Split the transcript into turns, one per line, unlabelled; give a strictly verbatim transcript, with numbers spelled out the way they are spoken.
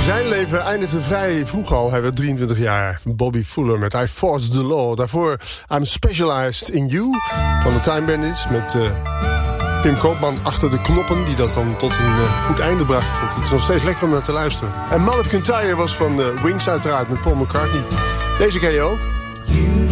Zijn leven eindigde vrij vroeg al. Hij werd drieëntwintig jaar. Bobby Fuller met I Forged the Law. Daarvoor I'm Specialized in You van de Time Bandits. Met uh, Pim Koopman achter de knoppen. Die dat dan tot een uh, goed einde bracht. Want het is nog steeds lekker om naar te luisteren. En Man of Kintyre was van uh, Wings uiteraard met Paul McCartney. Deze ken je ook.